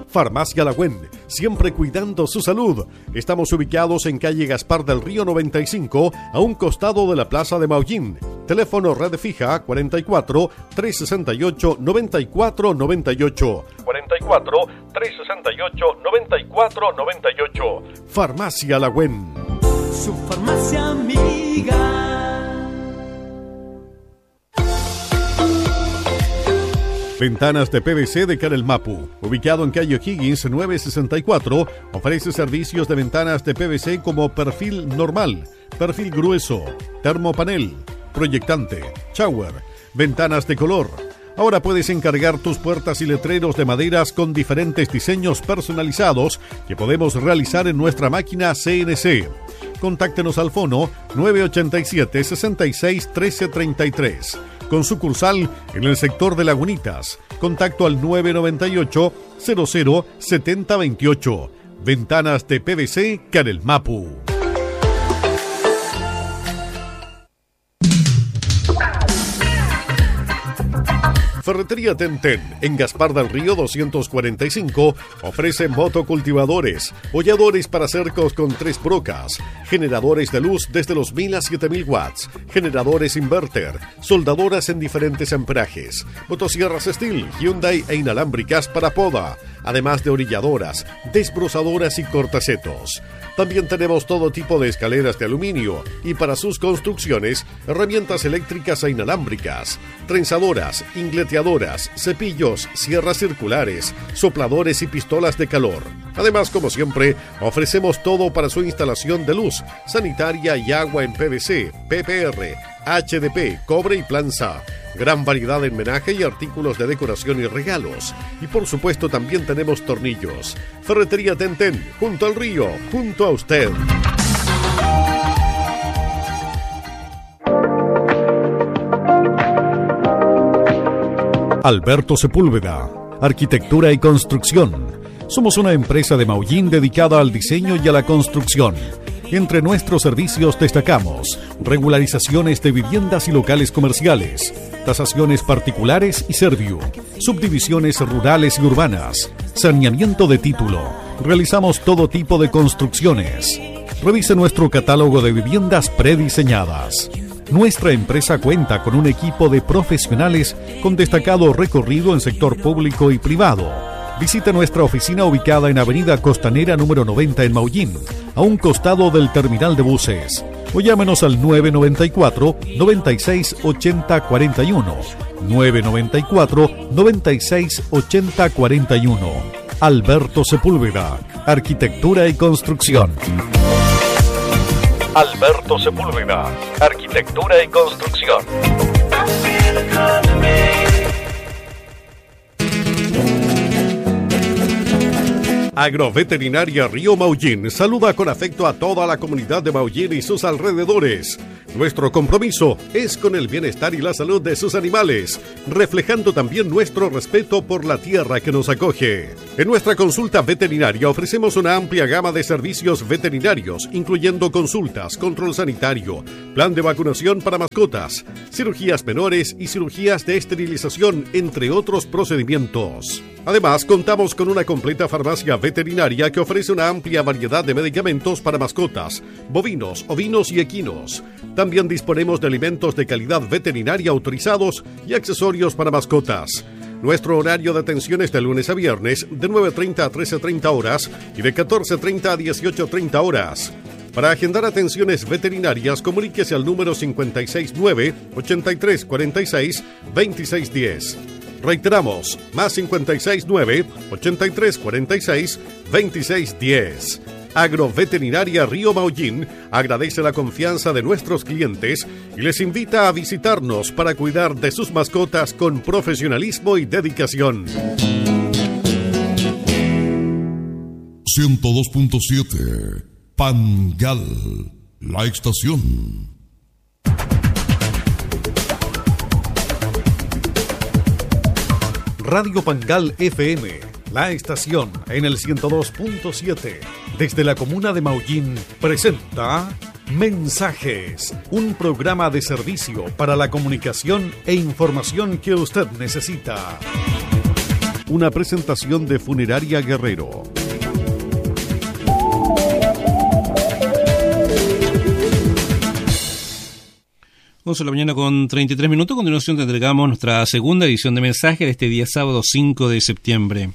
Farmacia La Güen, siempre cuidando su salud. Estamos ubicados en calle Gaspar del Río 95, a un costado de la Plaza de Maullín. Teléfono red fija 44 368 94 98. 44 368 94 98. Farmacia La Güen. Su farmacia amiga. Ventanas de PVC de Canel Mapu, ubicado en calle Higgins 964, ofrece servicios de ventanas de PVC como perfil normal, perfil grueso, termopanel, proyectante, shower, ventanas de color. Ahora puedes encargar tus puertas y letreros de maderas con diferentes diseños personalizados que podemos realizar en nuestra máquina CNC. Contáctenos al fono 987 66 1333. Con sucursal en el sector de Lagunitas. Contacto al 998 00 7028. Ventanas de PVC Canel Mapu. Ferretería Tenten, en Gaspar del Río 245, ofrece motocultivadores, holladores para cercos con 3 brocas, generadores de luz desde los 1000 a 7000 watts, generadores inverter, soldadoras en diferentes amperajes, motosierras Stihl, Hyundai e inalámbricas para poda, además de orilladoras, desbrozadoras y cortacetos. También tenemos todo tipo de escaleras de aluminio y para sus construcciones, herramientas eléctricas e inalámbricas, trenzadoras, ingleteadoras, cepillos, sierras circulares, sopladores y pistolas de calor. Además, como siempre, ofrecemos todo para su instalación de luz, sanitaria y agua en PVC, PPR, HDP, cobre y planza. Gran variedad en menaje y artículos de decoración y regalos. Y por supuesto también tenemos tornillos. Ferretería Tenten, junto al río, junto a usted. Alberto Sepúlveda, Arquitectura y Construcción. Somos una empresa de Maullín dedicada al diseño y a la construcción. Entre nuestros servicios destacamos regularizaciones de viviendas y locales comerciales, tasaciones particulares y serviu, subdivisiones rurales y urbanas, saneamiento de título. Realizamos todo tipo de construcciones. Revise nuestro catálogo de viviendas prediseñadas. Nuestra empresa cuenta con un equipo de profesionales con destacado recorrido en sector público y privado. Visite nuestra oficina ubicada en Avenida Costanera número 90 en Maullín, a un costado del terminal de buses. O llámenos al 994 96 80 41. 994 96 80 41. Alberto Sepúlveda, Arquitectura y Construcción. Alberto Sepúlveda, Arquitectura y Construcción. Agroveterinaria Río Maullín saluda con afecto a toda la comunidad de Maullín y sus alrededores. Nuestro compromiso es con el bienestar y la salud de sus animales, reflejando también nuestro respeto por la tierra que nos acoge. En nuestra consulta veterinaria ofrecemos una amplia gama de servicios veterinarios, incluyendo consultas, control sanitario, plan de vacunación para mascotas, cirugías menores y cirugías de esterilización, entre otros procedimientos. Además, contamos con una completa farmacia veterinaria que ofrece una amplia variedad de medicamentos para mascotas, bovinos, ovinos y equinos. También disponemos de alimentos de calidad veterinaria autorizados y accesorios para mascotas. Nuestro horario de atención es de lunes a viernes, de 9:30 a 13:30 horas y de 14:30 a 18:30 horas. Para agendar atenciones veterinarias, comuníquese al número 569-8346-2610. Reiteramos, más 569-8346-2610. Agroveterinaria Río Maullín agradece la confianza de nuestros clientes y les invita a visitarnos para cuidar de sus mascotas con profesionalismo y dedicación. 102.7 Pangal, la estación. Radio Pangal FM, la estación en el 102.7, desde la comuna de Maullín, presenta Mensajes, un programa de servicio para la comunicación e información que usted necesita. una presentación de Funeraria Guerrero. 11 de la mañana con 33 minutos. A continuación te entregamos nuestra segunda edición de mensaje de este día sábado 5 de septiembre.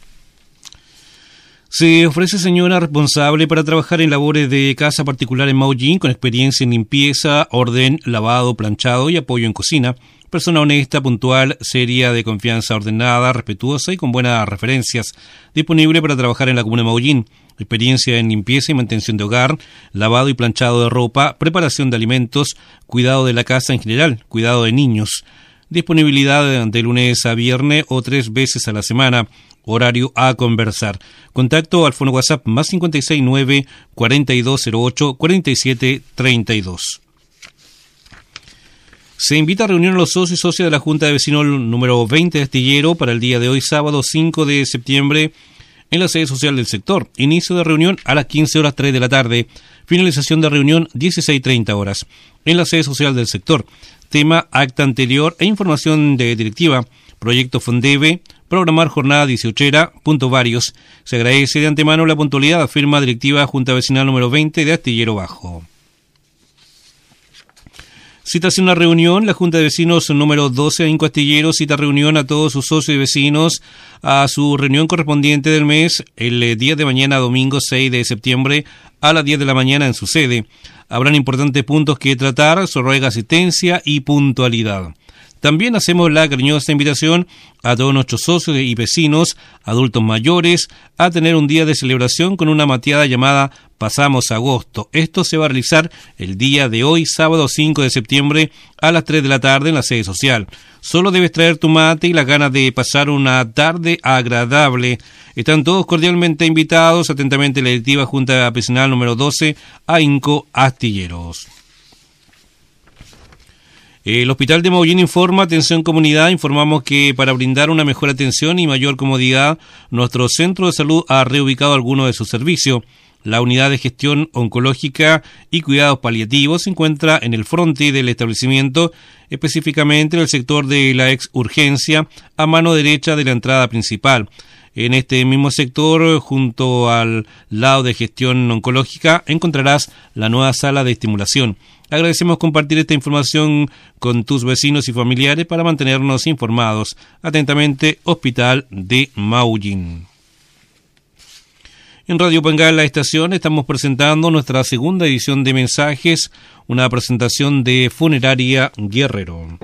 Se ofrece señora responsable para trabajar en labores de casa particular en Maullín con experiencia en limpieza, orden, lavado, planchado y apoyo en cocina. Persona honesta, puntual, seria, de confianza, ordenada, respetuosa y con buenas referencias. Disponible para trabajar en la comuna de Maullín. Experiencia en limpieza y mantención de hogar, lavado y planchado de ropa, preparación de alimentos, cuidado de la casa en general, cuidado de niños. Disponibilidad de lunes a viernes o 3 veces a la semana. Horario a conversar. Contacto al fono WhatsApp más 569 4208 4732. Se invita a reunión a los socios y socias de la Junta de Vecinos número 20 de Astillero para el día de hoy, sábado 5 de septiembre, en la sede social del sector. Inicio de reunión a las 15 horas 3 de la tarde. Finalización de reunión 16:30 horas. En la sede social del sector. Tema, acta anterior e información de directiva. Proyecto Fondeve. Programar jornada 18, puntos varios. Se agradece de antemano la puntualidad, afirma directiva Junta Vecinal número 20 de Astillero Bajo. Citación a reunión, la Junta de Vecinos número 12 en Astillero cita reunión a todos sus socios y vecinos a su reunión correspondiente del mes el día de mañana, domingo 6 de septiembre, a las 10 de la mañana en su sede. Habrán importantes puntos que tratar, se ruega asistencia y puntualidad. También hacemos la cariñosa invitación a todos nuestros socios y vecinos, adultos mayores, a tener un día de celebración con una mateada llamada Pasamos Agosto. Esto se va a realizar el día de hoy, sábado 5 de septiembre, a las 3 de la tarde en la sede social. Solo debes traer tu mate y las ganas de pasar una tarde agradable. Están todos cordialmente invitados. Atentamente la directiva Junta Vecinal número 12, AINCO Astilleros. El Hospital de Maullín informa, atención comunidad, informamos que para brindar una mejor atención y mayor comodidad, nuestro centro de salud ha reubicado algunos de sus servicios. La unidad de gestión oncológica y cuidados paliativos se encuentra en el frente del establecimiento, específicamente en el sector de la ex urgencia, a mano derecha de la entrada principal. En este mismo sector, junto al lado de gestión oncológica, encontrarás la nueva sala de estimulación. Agradecemos compartir esta información con tus vecinos y familiares para mantenernos informados. Atentamente, Hospital de Maullín. En Radio Pangal, la estación, estamos presentando nuestra segunda edición de mensajes, una presentación de Funeraria Guerrero.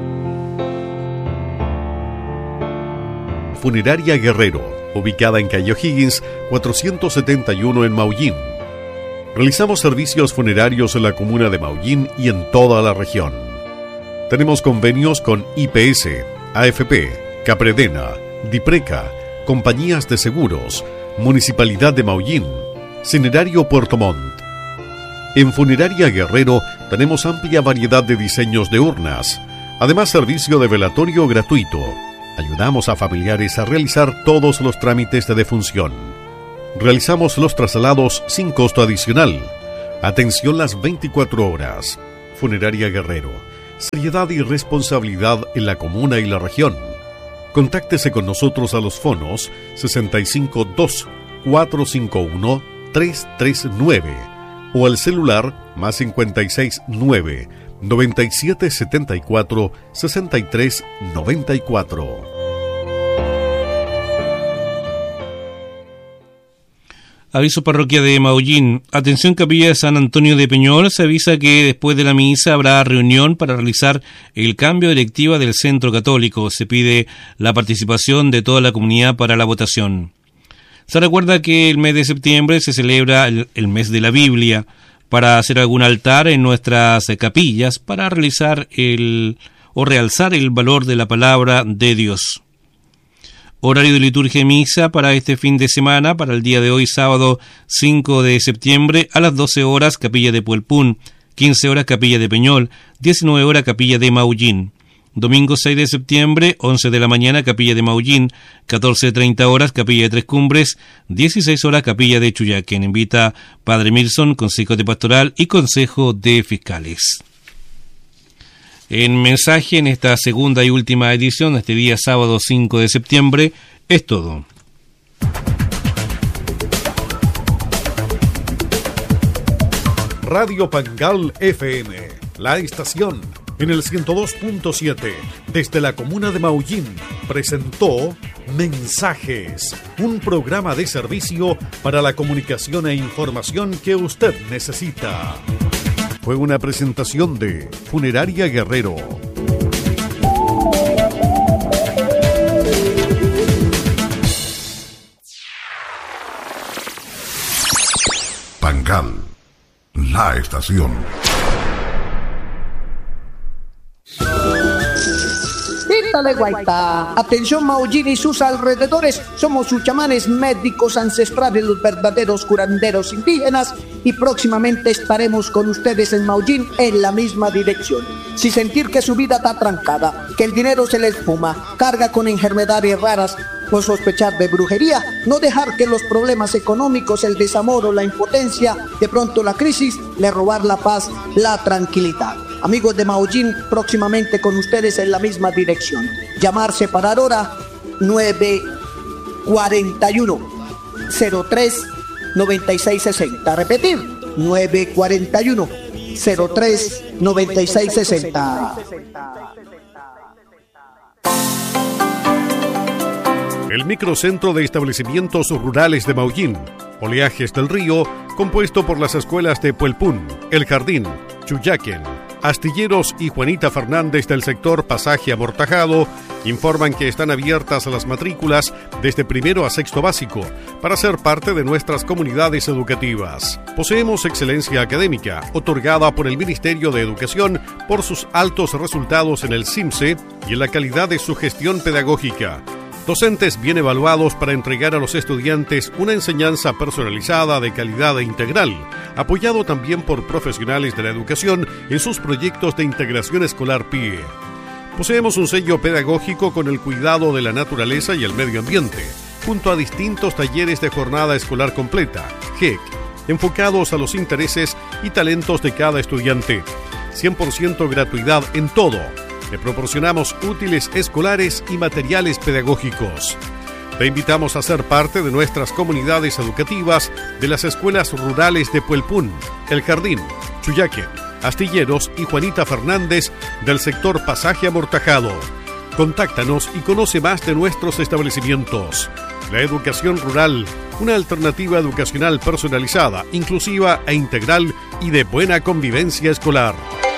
Funeraria Guerrero, ubicada en calle O'Higgins, 471 en Maullín. Realizamos servicios funerarios en la comuna de Maullín y en toda la región. Tenemos convenios con IPS, AFP, Capredena, Dipreca, compañías de seguros, Municipalidad de Maullín, Cinerario Puerto Montt. En Funeraria Guerrero tenemos amplia variedad de diseños de urnas, además servicio de velatorio gratuito. Ayudamos a familiares a realizar todos los trámites de defunción. Realizamos los traslados sin costo adicional. Atención las 24 horas. Funeraria Guerrero. Seriedad y responsabilidad en la comuna y la región. Contáctese con nosotros a los fonos 652-451-339 o al celular más 569 9774 6394. Aviso parroquia de Maullín. Atención capilla de San Antonio de Peñol. Se avisa que después de la misa habrá reunión para realizar el cambio de directiva del centro católico. Se pide la participación de toda la comunidad para la votación. Se recuerda que el mes de septiembre se celebra el mes de la Biblia para hacer algún altar en nuestras capillas para realizar o realzar el valor de la palabra de Dios. Horario de liturgia y misa para este fin de semana, para el día de hoy, sábado 5 de septiembre, a las 12 horas, Capilla de Puelpún, 15 horas, Capilla de Peñol, 19 horas, Capilla de Maullín. Domingo 6 de septiembre, 11 de la mañana, Capilla de Maullín, 14:30 horas, Capilla de Tres Cumbres, 16 horas, Capilla de Chuyaquén. Invita Padre Milson, Consejo de Pastoral y Consejo de Fiscales. En mensaje, en esta segunda y última edición, este día sábado 5 de septiembre, es todo. Radio Pangal FM, la estación en el 102.7 desde la comuna de Maullín presentó Mensajes, un programa de servicio para la comunicación e información que usted necesita. Fue una presentación de Funeraria Guerrero. Pangal, la estación. Dale guaita. Atención Maullín y sus alrededores, somos sus chamanes médicos ancestrales, los verdaderos curanderos indígenas, y próximamente estaremos con ustedes en Maullín en la misma dirección. Si sentir que su vida está trancada, que el dinero se le esfuma, carga con enfermedades raras, o sospechar de brujería, no dejar que los problemas económicos, el desamor o la impotencia, de pronto la crisis, le robar la paz, la tranquilidad. Amigos de Maullín, próximamente con ustedes en la misma dirección. Llamar, separar hora 941-03-9660. Repetir, 941-03-9660. El microcentro de establecimientos rurales de Maullín, Oleajes del Río, compuesto por las escuelas de Puelpún, El Jardín, Chuyaquen, Astilleros y Juanita Fernández del sector Pasaje Amortajado, informan que están abiertas las matrículas desde primero a sexto básico para ser parte de nuestras comunidades educativas. Poseemos excelencia académica, otorgada por el Ministerio de Educación por sus altos resultados en el CIMSE y en la calidad de su gestión pedagógica. Docentes bien evaluados para entregar a los estudiantes una enseñanza personalizada de calidad e integral, apoyado también por profesionales de la educación en sus proyectos de integración escolar PIE. Poseemos un sello pedagógico con el cuidado de la naturaleza y el medio ambiente, junto a distintos talleres de jornada escolar completa, GEC, enfocados a los intereses y talentos de cada estudiante. 100% gratuidad en todo. Le proporcionamos útiles escolares y materiales pedagógicos. Te invitamos a ser parte de nuestras comunidades educativas de las escuelas rurales de Puelpún, El Jardín, Chuyaquen, Astilleros y Juanita Fernández del sector Pasaje Amortajado. Contáctanos y conoce más de nuestros establecimientos. La educación rural, una alternativa educacional personalizada, inclusiva e integral y de buena convivencia escolar.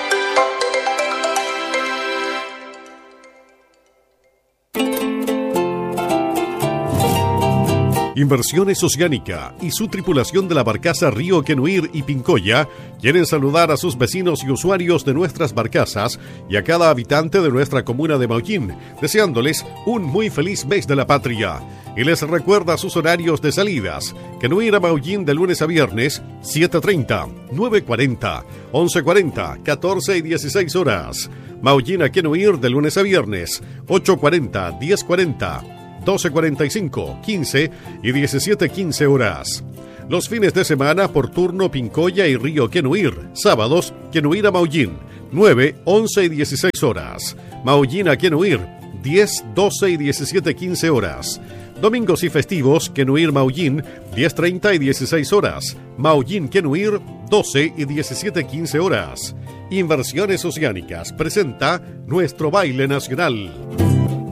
Inversiones Oceánica y su tripulación de la barcaza Río Quenuir y Pincoya quieren saludar a sus vecinos y usuarios de nuestras barcazas y a cada habitante de nuestra comuna de Maullín, deseándoles un muy feliz mes de la patria. Y les recuerda sus horarios de salidas: Quenuir a Maullín de lunes a viernes, 7:30, 9:40, 11:40, 14 y 16 horas. Maullín a Quenuir de lunes a viernes, 8:40, 10:40, 12:45, 15 y 17:15 horas. Los fines de semana por turno Pincoya y Río Quenuir. Sábados, Quenuir a Maullín, 9, 11 y 16 horas. Maullín a Quenuir, 10, 12 y 17:15 horas. Domingos y festivos, Quenuir Maullín, 10:30 y 16 horas. Maullín Quenuir, 12 y 17:15 horas. Inversiones Oceánicas presenta nuestro baile nacional.